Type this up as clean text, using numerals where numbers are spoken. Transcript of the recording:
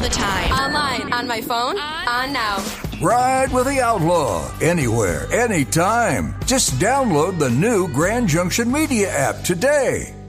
the time. Online, on my phone, on now. Ride with the Outlaw, anywhere, anytime. Just download the new Grand Junction Media app today.